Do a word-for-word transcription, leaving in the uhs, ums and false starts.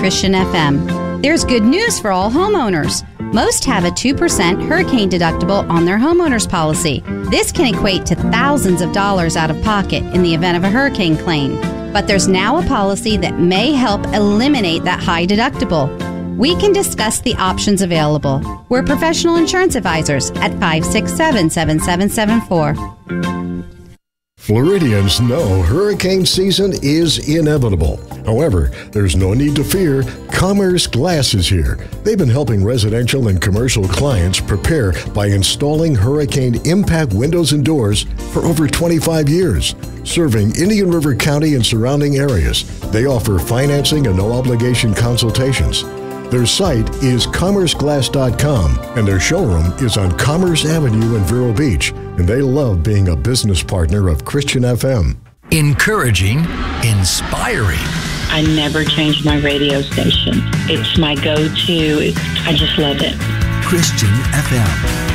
Christian F M. There's good news for all homeowners. Most have a two percent hurricane deductible on their homeowner's policy. This can equate to thousands of dollars out of pocket in the event of a hurricane claim. But there's now a policy that may help eliminate that high deductible. We can discuss the options available. We're professional insurance advisors at five six seven, seven seven seven four. Floridians know hurricane season is inevitable. However, there's no need to fear. Commerce Glass is here. They've been helping residential and commercial clients prepare by installing hurricane impact windows and doors for over twenty-five years. Serving Indian River County and surrounding areas, they offer financing and no-obligation consultations. Their site is commerce glass dot com, and their showroom is on Commerce Avenue in Vero Beach, and they love being a business partner of Christian F M. Encouraging, inspiring. I never changed my radio station. It's my go-to. I just love it. Christian F M.